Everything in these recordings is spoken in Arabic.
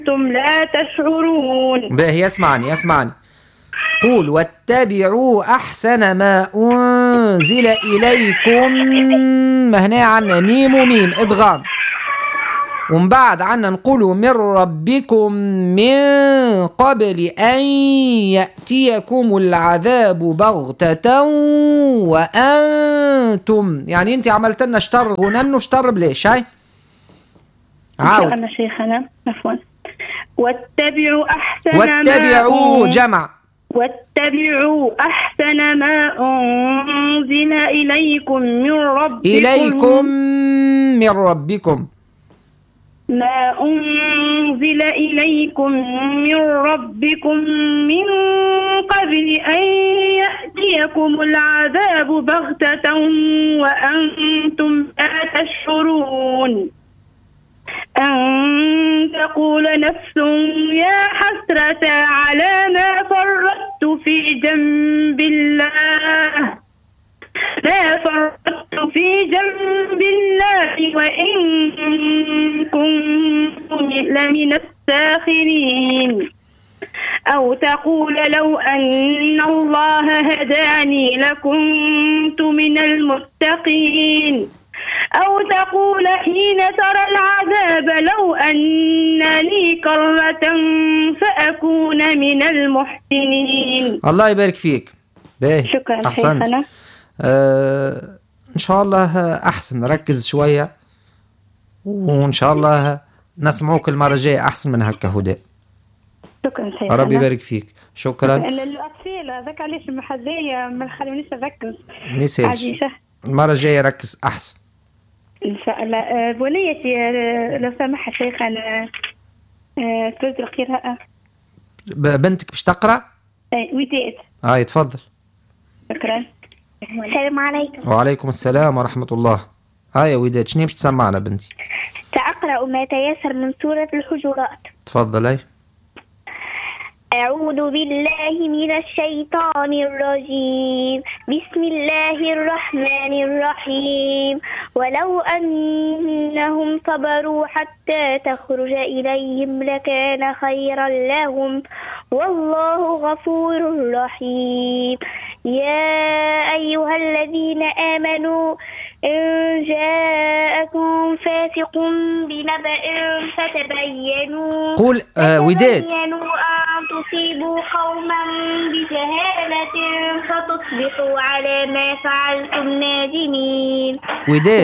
وأنتم لا تشعرون. باهي يسمعني. قول واتبعوا أحسن ما أنزل إليكم. ما هنا عنا ميم وميم إدغام، ومن بعد عنا نقولوا من ربكم من قبل أن يأتيكم العذاب بغتة وأنتم. يعني أنت عملت لنا شطر غنن وشطر بليش. هاي عاود. أنا شيخنا عفوا. واتبعوا جمع. واتبعوا أحسن ما أنزل إليكم من ربكم. ما أنزل إليكم من ربكم من قبل أن يأتيكم العذاب بغتة وأنتم لا تشعرون. أن تقول نفس يا حسرة على ما فرطت في جنب الله وإن كنت لمن الساخرين. أو تقول لو أن الله هداني لكنت من المتقين. أو تقول حين ترى العذاب لو أن لي كرة فأكون من المحسنين. الله يبارك فيك. شكرا أحسنت. إن شاء الله أحسن، ركز شوية وإن شاء الله نسمعوك المرة الجاية أحسن من هكا. هدى شكرا شيخنا. ربي يبارك فيك. شكرا. الأطفال هذاك علاش محذية ما نخليونيش نركز. ميسالش المرة الجاية ركز أحسن إن شاء الله. بنيتي لو سمحت شيخنا تفوز القراءة. بنتك باش تقرأ؟ وداد. هاي تفضل. شكرا. السلام عليكم. وعليكم السلام ورحمة الله. هاي يا وداد شنو باش تسمعنا بنتي؟ سأقرأ ما تيسر من سورة الحجرات. تفضل. هاي أعوذ بالله من الشيطان الرجيم. بسم الله الرحمن الرحيم. ولو أنهم صبروا حتى تخرج إليهم لكان خيرا لهم والله غفور رحيم. يا أيها الذين آمنوا إن جاءكم فاسق بنبأ فتبينوا. قول وداد. أن تصيبوا قوما بجهالة فتصبحوا على ما فعلتم نادمين. وداد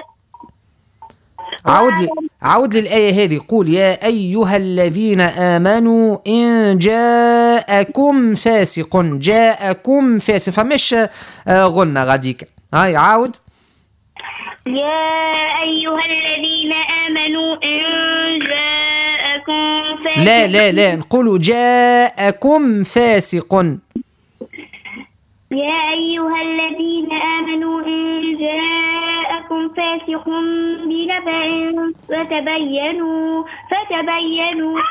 عاود لي الآية هذه. قول يا أيها الذين آمنوا إن جاءكم فاسق. جاءكم فاسق فمش غنى غاديك. هاي عاود. يا أيها الذين آمنوا إن جاءكم فاسق. لا نقولوا جاءكم فاسق. يا أيها الذين آمنوا إن جاءكم فاسق بنبأ فتبينوا